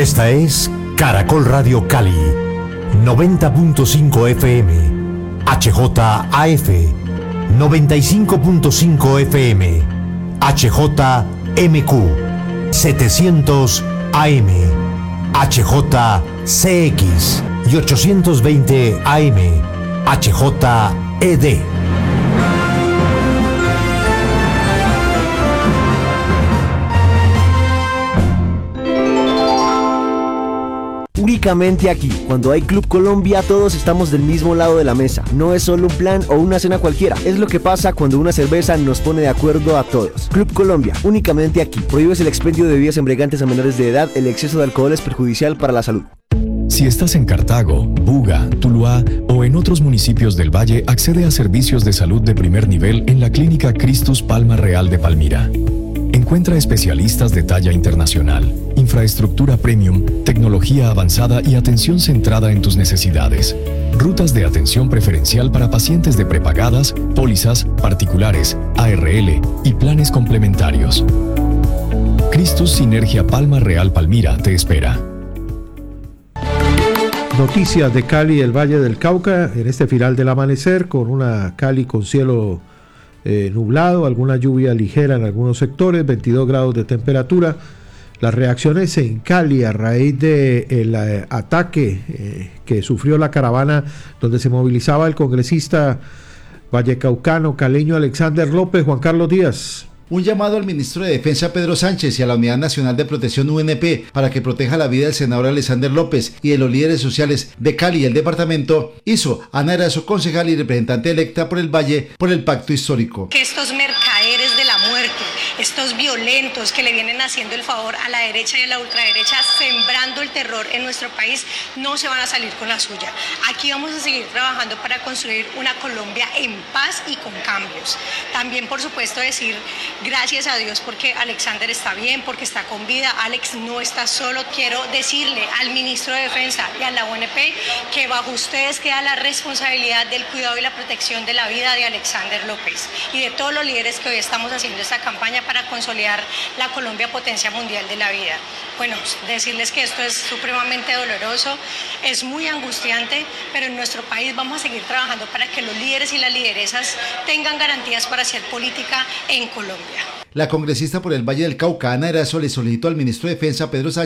Esta es Caracol Radio Cali, 90.5 FM, HJAF, 95.5 FM, HJMQ, 700 AM, HJCX y 820 AM, HJED. Únicamente aquí, cuando hay Club Colombia, todos estamos del mismo lado de la mesa. No es solo un plan o una cena cualquiera, es lo que pasa cuando una cerveza nos pone de acuerdo a todos. Club Colombia, únicamente aquí. Prohíbes el expendio de bebidas embriagantes a menores de edad. El exceso de alcohol es perjudicial para la salud. Si estás en Cartago, Buga, Tuluá o en otros municipios del Valle, accede a servicios de salud de primer nivel en la Clínica Cristus Palma Real de Palmira. Encuentra especialistas de talla internacional, infraestructura premium, tecnología avanzada y atención centrada en tus necesidades. Rutas de atención preferencial para pacientes de prepagadas, pólizas, particulares, ARL y planes complementarios. Cristus Sinergia Palma Real Palmira te espera. Noticias de Cali y el Valle del Cauca en este final del amanecer, con una Cali con cielo nublado, alguna lluvia ligera en algunos sectores, 22 grados de temperatura. Las reacciones en Cali a raíz del ataque que sufrió la caravana donde se movilizaba el congresista vallecaucano caleño Alexander López. Juan Carlos Díaz. Un llamado al ministro de Defensa Pedro Sánchez y a la Unidad Nacional de Protección UNP para que proteja la vida del senador Alexander López y de los líderes sociales de Cali y el departamento hizo Ana Erazo, concejal y representante electa por el Valle por el pacto histórico. Que estos mercaderes de la muerte, estos violentos que le vienen haciendo el favor a la derecha y a la ultraderecha, sembrando el terror en nuestro país, no se van a salir con la suya. Aquí vamos a seguir trabajando para construir una Colombia en paz y con cambios. También, por supuesto, decir gracias a Dios porque Alexander está bien, porque está con vida. Alex no está solo. Quiero decirle al ministro de Defensa y a la UNP que bajo ustedes queda la responsabilidad del cuidado y la protección de la vida de Alexander López y de todos los líderes que hoy estamos haciendo esta campaña para consolidar la Colombia potencia mundial de la vida. Bueno, decirles que esto es supremamente doloroso, es muy angustiante, pero en nuestro país vamos a seguir trabajando para que los líderes y las lideresas tengan garantías para hacer política en Colombia. La congresista por el Valle del Cauca, Ana Erazo, le solicitó al ministro de Defensa, Pedro Sánchez,